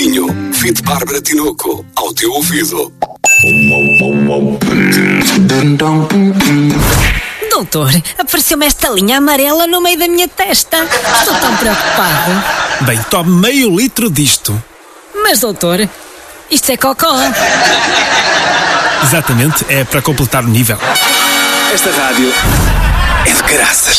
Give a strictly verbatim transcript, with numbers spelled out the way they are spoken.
Minho. Fit Bárbara Tinoco. Ao teu ouvido. Doutor, apareceu-me esta linha amarela no meio da minha testa. Estou tão preocupado. Bem, tome meio litro disto. Mas, doutor, isto é cocó. Exatamente, é para completar o nível. Esta rádio é de graças.